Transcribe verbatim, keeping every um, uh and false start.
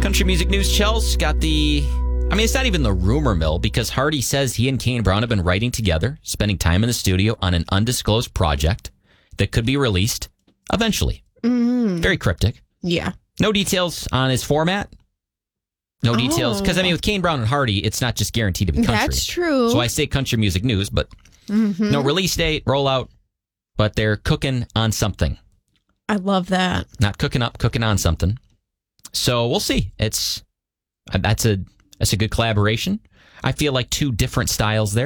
Country music news, Chels, got the... I mean, it's not even the rumor mill because Hardy says he and Kane Brown have been writing together, spending time in the studio on an undisclosed project that could be released eventually. Mm. Very cryptic. Yeah. No details on his format. No details. Because, I mean, with Kane Brown and Hardy, it's not just guaranteed to be country. That's true. So I say country music news, but mm-hmm. no release date, rollout, but they're cooking on something. I love that. Not cooking up, cooking on something. So we'll see. It's that's a that's a good collaboration. I feel like two different styles there.